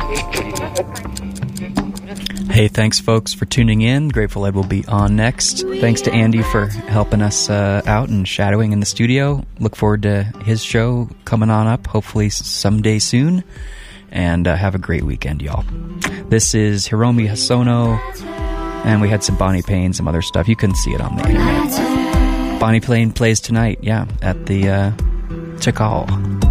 Hey, thanks, folks, for tuning in. Grateful Ed will be on next. Thanks to Andy for helping us out and shadowing in the studio. Look forward to his show coming on up, hopefully someday soon. And have a great weekend, y'all. This is Hiromi Hosono, and we had some Bonnie Payne, some other stuff. You couldn't see it on the internet. Bonnie Payne plays tonight, at the Chakal.